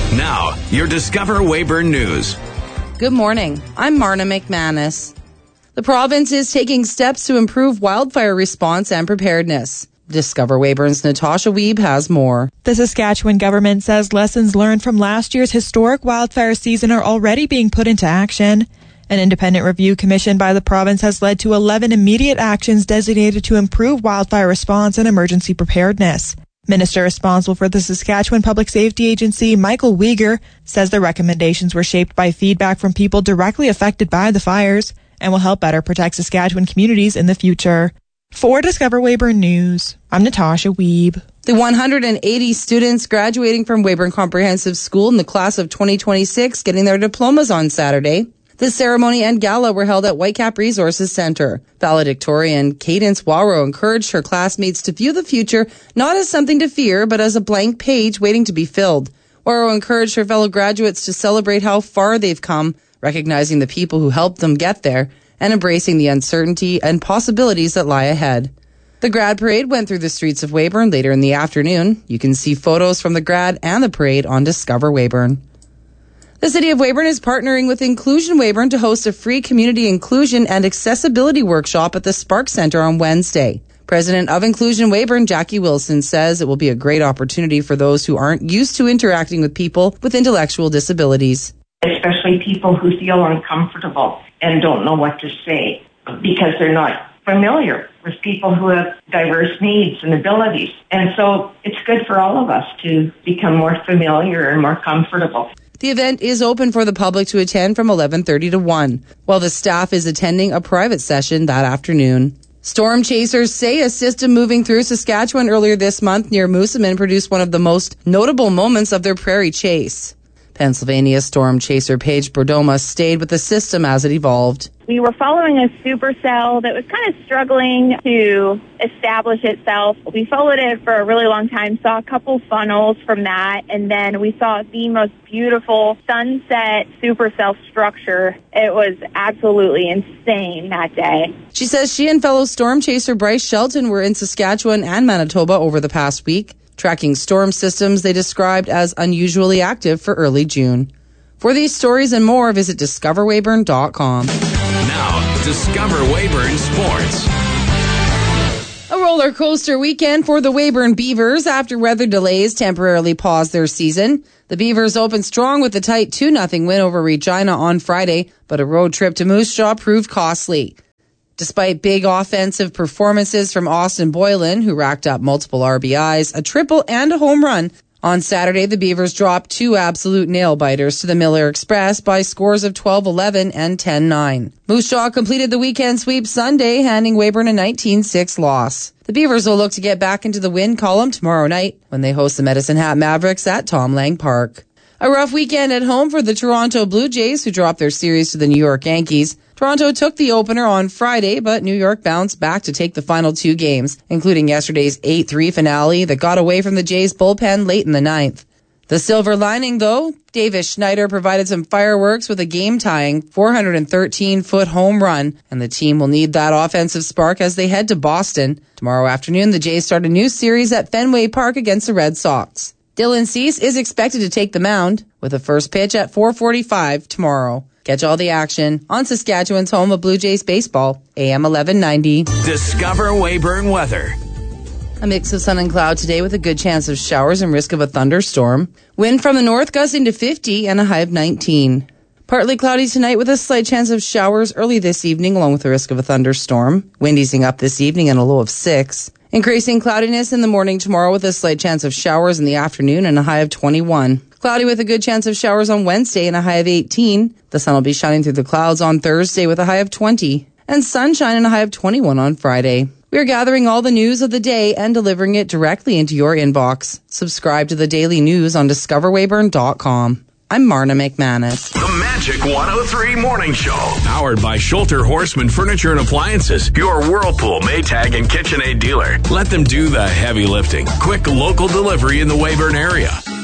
Now, your Discover Weyburn News. Good morning. I'm Marna McManus. The province is taking steps to improve wildfire response and preparedness. Discover Weyburn's Natasha Wiebe has more. The Saskatchewan government says lessons learned from last year's historic wildfire season are already being put into action. An independent review commissioned by the province has led to 11 immediate actions designated to improve wildfire response and emergency preparedness. Minister responsible for the Saskatchewan Public Safety Agency, Michael Uyghur, says the recommendations were shaped by feedback from people directly affected by the fires and will help better protect Saskatchewan communities in the future. For Discover Weyburn News, I'm Natasha Wiebe. The 180 students graduating from Weyburn Comprehensive School in the class of 2026 getting their diplomas on Saturday. The ceremony and gala were held at Whitecap Resources Centre. Valedictorian Cadence Waro encouraged her classmates to view the future not as something to fear, but as a blank page waiting to be filled. Waro encouraged her fellow graduates to celebrate how far they've come, recognizing the people who helped them get there, and embracing the uncertainty and possibilities that lie ahead. The grad parade went through the streets of Weyburn later in the afternoon. You can see photos from the grad and the parade on Discover Weyburn. The City of Weyburn is partnering with Inclusion Weyburn to host a free community inclusion and accessibility workshop at the Spark Centre on Wednesday. President of Inclusion Weyburn, Jackie Wilson, says it will be a great opportunity for those who aren't used to interacting with people with intellectual disabilities. Especially people who feel uncomfortable and don't know what to say because they're not familiar with people who have diverse needs and abilities. And so it's good for all of us to become more familiar and more comfortable. The event is open for the public to attend from 11:30 to 1, while the staff is attending a private session that afternoon. Storm chasers say a system moving through Saskatchewan earlier this month near Moosomin produced one of the most notable moments of their prairie chase. Pennsylvania storm chaser Paige Bordoma stayed with the system as it evolved. We were following a supercell that was kind of struggling to establish itself. We followed it for a really long time, saw a couple funnels from that, and then we saw the most beautiful sunset supercell structure. It was absolutely insane that day. She says she and fellow storm chaser Bryce Shelton were in Saskatchewan and Manitoba over the past week, tracking storm systems they described as unusually active for early June. For these stories and more, visit discoverweyburn.com. Now, Discover Weyburn Sports. A roller coaster weekend for the Weyburn Beavers after weather delays temporarily paused their season. The Beavers opened strong with a tight 2-0 win over Regina on Friday, but a road trip to Moose Jaw proved costly. Despite big offensive performances from Austin Boylan, who racked up multiple RBIs, a triple, and a home run, on Saturday the Beavers dropped two absolute nail-biters to the Miller Express by scores of 12-11 and 10-9. Moose Jaw completed the weekend sweep Sunday, handing Weyburn a 19-6 loss. The Beavers will look to get back into the win column tomorrow night when they host the Medicine Hat Mavericks at Tom Lang Park. A rough weekend at home for the Toronto Blue Jays, who dropped their series to the New York Yankees. Toronto took the opener on Friday, but New York bounced back to take the final two games, including yesterday's 8-3 finale that got away from the Jays' bullpen late in the ninth. The silver lining, though, Davis Schneider provided some fireworks with a game-tying 413-foot home run, and the team will need that offensive spark as they head to Boston. Tomorrow afternoon, the Jays start a new series at Fenway Park against the Red Sox. Dylan Cease is expected to take the mound with a first pitch at 4:45 tomorrow. Catch all the action on Saskatchewan's home of Blue Jays baseball, AM 1190. Discover Weyburn weather. A mix of sun and cloud today with a good chance of showers and risk of a thunderstorm. Wind from the north gusting to 50 and a high of 19. Partly cloudy tonight with a slight chance of showers early this evening along with the risk of a thunderstorm. Wind easing up this evening and a low of 6. Increasing cloudiness in the morning tomorrow with a slight chance of showers in the afternoon and a high of 21. Cloudy with a good chance of showers on Wednesday and a high of 18. The sun will be shining through the clouds on Thursday with a high of 20. And sunshine and a high of 21 on Friday. We are gathering all the news of the day and delivering it directly into your inbox. Subscribe to the daily news on discoverweyburn.com. I'm Marna McManus. The Magic 103 Morning Show. Powered by Schulter Horseman Furniture and Appliances. Your Whirlpool, Maytag, and KitchenAid dealer. Let them do the heavy lifting. Quick local delivery in the Weyburn area.